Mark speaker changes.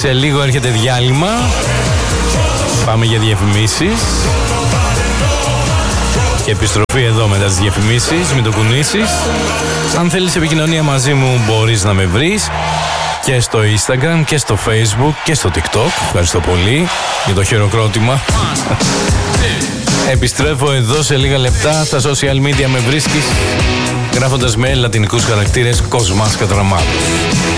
Speaker 1: Σε λίγο έρχεται διάλειμμα. Πάμε για διαφημίσεις. Και επιστροφή εδώ μετά τις διαφημίσεις. Μην το κουνήσεις. Αν θέλεις επικοινωνία μαζί μου μπορείς να με βρεις και στο Instagram και στο Facebook και στο TikTok. Ευχαριστώ πολύ για το χειροκρότημα. Επιστρέφω εδώ σε λίγα λεπτά. Στα social media με βρίσκεις γράφοντας με λατινικούς χαρακτήρες Κοσμάς Κατραμάτος.